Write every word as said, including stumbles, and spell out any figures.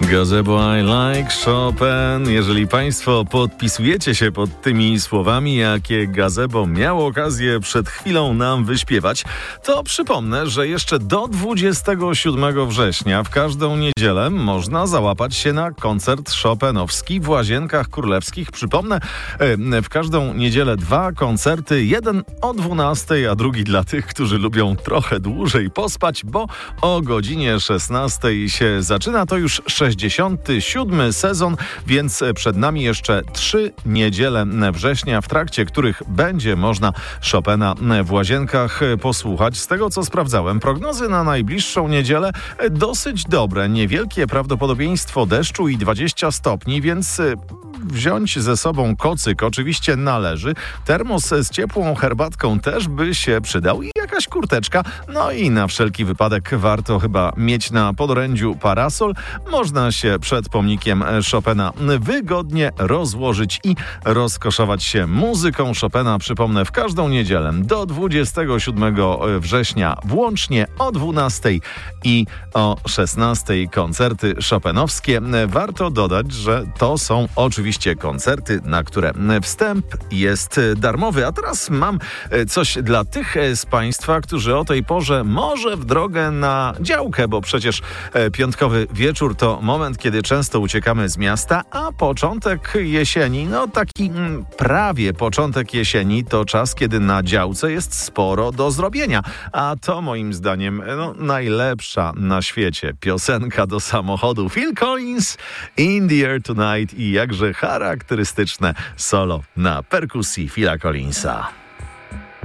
Gazebo I like Chopin. Jeżeli Państwo podpisujecie się pod tymi słowami, jakie Gazebo miał okazję przed chwilą nam wyśpiewać, to przypomnę, że jeszcze do dwudziestego siódmego września w każdą niedzielę można załapać się na koncert chopinowski w Łazienkach Królewskich. Przypomnę, w każdą niedzielę dwa koncerty, jeden o dwunastej, a drugi dla tych, którzy lubią trochę dłużej pospać, bo o godzinie szesnastej się zaczyna. To już sześćdziesiąty siódmy sezon, więc przed nami jeszcze trzy niedziele września, w trakcie których będzie można Chopina w Łazienkach posłuchać. Z tego, co sprawdzałem, prognozy na najbliższą niedzielę dosyć dobre. Niewielkie prawdopodobieństwo deszczu i dwadzieścia stopni, więc wziąć ze sobą kocyk oczywiście należy. Termos z ciepłą herbatką też by się przydał i jakaś kurteczka. No i na wszelki wypadek warto chyba mieć na podorędziu parasol. Można się przed pomnikiem Chopina wygodnie rozłożyć i rozkoszować się muzyką Chopina. Przypomnę, w każdą niedzielę do dwudziestego siódmego września włącznie o dwunastej i o szesnastej koncerty chopinowskie. Warto dodać, że to są oczywiście koncerty, na które wstęp jest darmowy. A teraz mam coś dla tych z Państwa, którzy o tej porze może w drogę na działkę, bo przecież piątkowy wieczór to moment, kiedy często uciekamy z miasta, a początek jesieni, no taki prawie początek jesieni to czas, kiedy na działce jest sporo do zrobienia. A to moim zdaniem no, najlepsza na świecie piosenka do samochodu. Phil Collins, In the Air Tonight i jakże charakterystyczne solo na perkusji Phila Collinsa.